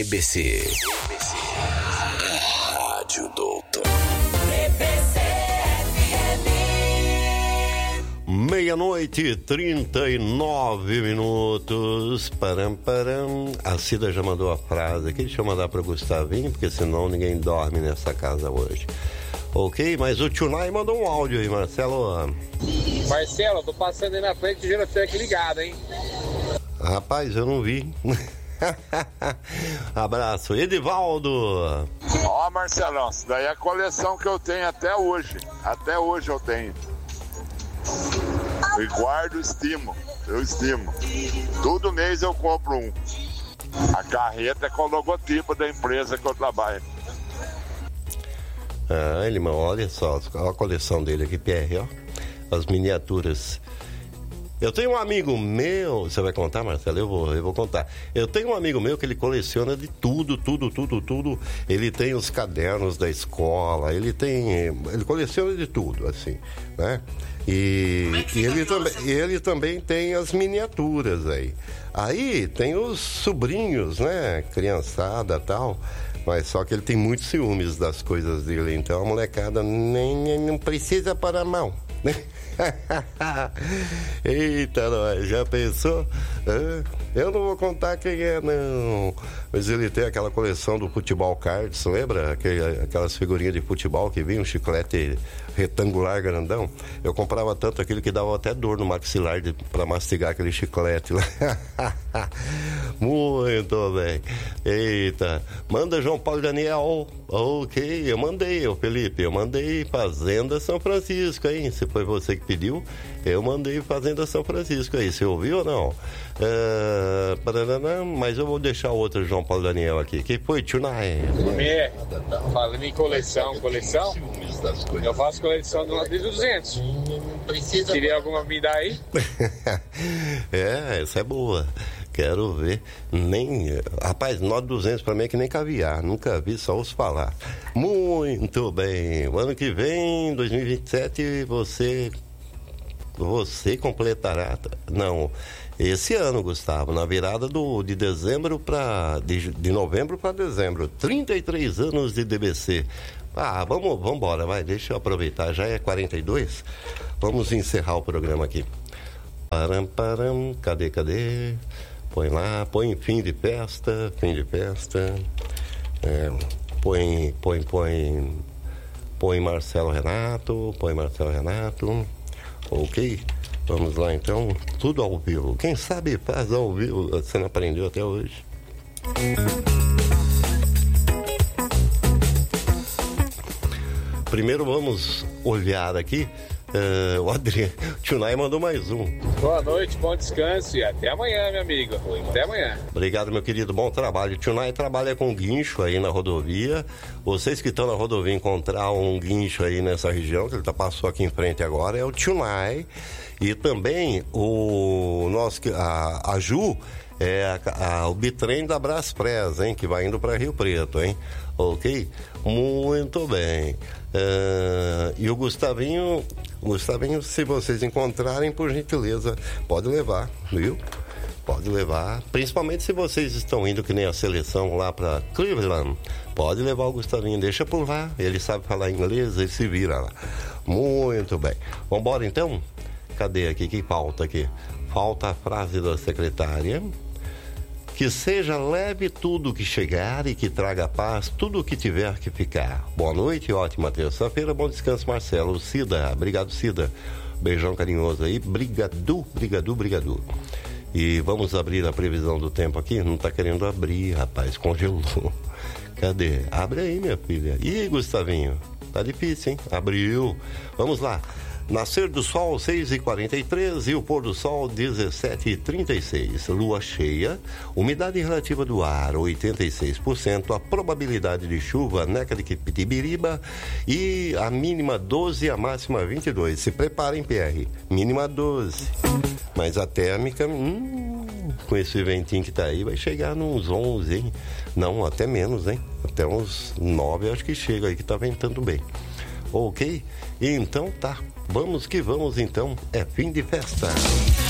BBC. Rádio Doutor. Meia-noite e 39 minutos. Param. A Cida já mandou a frase aqui. Deixa eu mandar para o Gustavinho, porque senão ninguém dorme nessa casa hoje. Ok, mas o Tunai mandou um áudio aí, Marcelo. Marcelo, eu tô passando aí na frente de Giroflex ligado, hein? Rapaz, eu não vi. Abraço, Edivaldo. Ó, Marcelão, isso daí é a coleção que eu tenho até hoje. Até hoje eu tenho. E guardo, eu estimo. Todo mês eu compro um. A carreta é com o logotipo da empresa que eu trabalho. Ah, Elimão, olha só a coleção dele aqui, PR, ó. As miniaturas. Eu tenho um amigo meu, você vai contar, Marcelo? Eu vou contar. Eu tenho um amigo meu que ele coleciona de tudo. Ele tem os cadernos da escola, ele coleciona de tudo, assim, né? E ele também tem as miniaturas aí. Aí tem os sobrinhos, né? Criançada e tal. Mas só que ele tem muitos ciúmes das coisas dele. Então a molecada nem não precisa pôr a mão, né? Eita, nós, já pensou? Eu não vou contar quem é, não. Mas ele tem aquela coleção do futebol cards, lembra? Aquelas figurinhas de futebol que vinha um chiclete retangular grandão. Eu comprava tanto aquilo que dava até dor no maxilar pra mastigar aquele chiclete lá. Muito bem. Eita, manda João Paulo Daniel. Ok, eu mandei, Felipe, Fazenda São Francisco, hein? Se foi você que pediu, eu mandei Fazenda São Francisco aí, você ouviu ou não? Mas eu vou deixar o outro João Paulo Daniel aqui. Quem foi, Tunai? Falando em coleção, eu faço coleção do lado de 200. Queria alguma me dar aí? Essa é boa. Quero ver. Rapaz, nota 200 pra mim é que nem caviar. Nunca vi, só ouço falar. Muito bem. O ano que vem, 2027, você completará. Não, esse ano, Gustavo, na virada de dezembro de novembro para dezembro. 33 anos de DBC. Vamos embora, vai. Deixa eu aproveitar. Já é 42. Vamos encerrar o programa aqui. Param. Cadê? Põe lá, põe fim de festa. Põe Marcelo Renato. Ok? Vamos lá então, tudo ao vivo. Quem sabe faz ao vivo, você não aprendeu até hoje. Primeiro vamos olhar aqui. O Adriano, o Tunai mandou mais um. Boa noite, bom descanso e até amanhã, meu amigo. Até amanhã. Obrigado, meu querido, bom trabalho. O Tunai trabalha com guincho aí na rodovia. Vocês que estão na rodovia encontrar um guincho aí nessa região, que ele passou aqui em frente agora, é o Tunai. E também a Ju é o bitrem da Braspress, hein, que vai indo para Rio Preto, hein? Ok? Muito bem. E o Gustavinho, se vocês encontrarem, por gentileza, pode levar, viu? Pode levar, principalmente se vocês estão indo que nem a seleção lá para Cleveland, pode levar o Gustavinho, deixa por lá, ele sabe falar inglês, ele se vira lá. Muito bem. Vambora então? Cadê aqui? Que falta aqui? Falta a frase da secretária. Que seja leve tudo que chegar e que traga paz tudo que tiver que ficar. Boa noite, ótima terça-feira, bom descanso, Marcelo. Cida, obrigado, Cida. Beijão carinhoso aí, brigadu. E vamos abrir a previsão do tempo aqui? Não tá querendo abrir, rapaz, congelou. Cadê? Abre aí, minha filha. Ih, Gustavinho, tá difícil, hein? Abriu. Vamos lá. Nascer do sol 6h43 e o pôr do sol 17h36. Lua cheia, umidade relativa do ar 86%, a probabilidade de chuva Neca de Pitibiriba e a mínima 12 e a máxima 22. Se preparem, PR, mínima 12. Mas a térmica, com esse ventinho que tá aí, vai chegar nos 11, hein? Não, até menos, hein? Até uns 9 acho que chega aí, que tá ventando bem. Ok? Então tá. Vamos que vamos então, é fim de festa.